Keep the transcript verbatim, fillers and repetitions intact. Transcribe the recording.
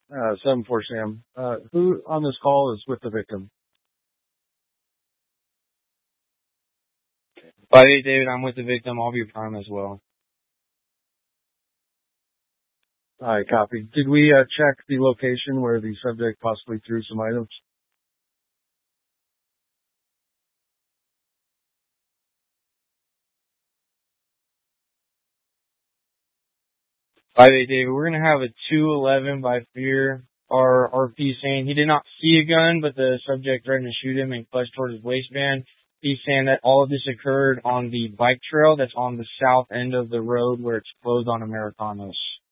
Uh, seven four Sam. Uh, who on this call is with the victim? five eight David, I'm with the victim. I'll be prime as well. All right, copy. Did we uh, check the location where the subject possibly threw some items? five eight David, we're going to have a two eleven by fear. Our R P saying he did not see a gun, but the subject threatened to shoot him and clutched towards his waistband. He's saying that all of this occurred on the bike trail that's on the south end of the road where it's closed on Americanos.